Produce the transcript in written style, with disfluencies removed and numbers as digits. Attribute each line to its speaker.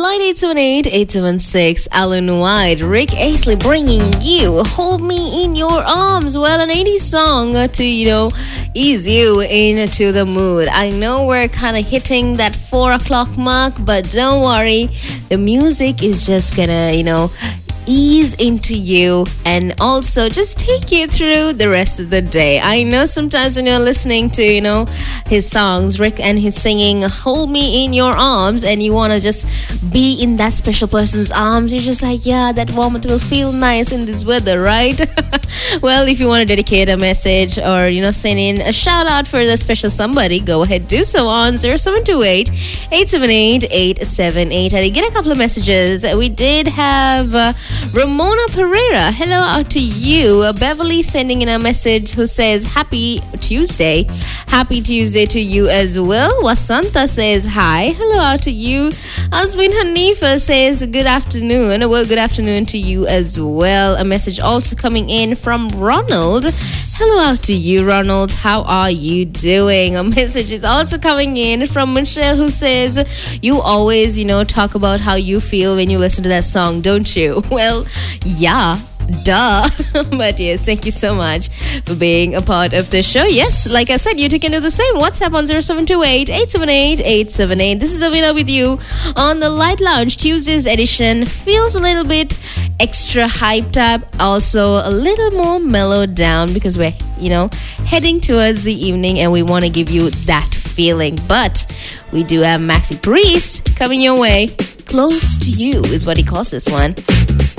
Speaker 1: 09878-876, Alan White, Rick Astley bringing you Hold Me In Your Arms. Well, an 80s song to, ease you into the mood. I know we're kind of hitting that 4 o'clock mark, but don't worry. The music is just gonna, ease into you and also just take you through the rest of the day. I know sometimes when you're listening to, his songs, Rick, and he's singing Hold Me In Your Arms, and you want to just be in that special person's arms, you're just like, yeah, that moment will feel nice in this weather, right? Well, if you want to dedicate a message or, send in a shout out for the special somebody, go ahead, do so on 0728-878-878. I did get a couple of messages. We did have Ramona Pereira, hello out to you. Beverly sending in a message who says Happy Tuesday. Happy Tuesday to you as well. Wasanta says hi. Hello out to you. Aswin Hanifa says good afternoon. Well, good afternoon to you as well. A message also coming in from Ronald. Hello out to you, Ronald. How are you doing? A message is also coming in from Michelle who says, you always, talk about how you feel when you listen to that song, don't you? Well, yeah. Duh. But yes, thank you so much for being a part of the show. Yes, like I said, you can do the same. WhatsApp on 0728-878-878. This is Avina with you on the Light Lounge Tuesdays edition. Feels a little bit extra hyped up, also a little more mellowed down because we're, heading towards the evening and we want to give you that feeling. But we do have Maxi Priest coming your way. Close to You is what he calls this one.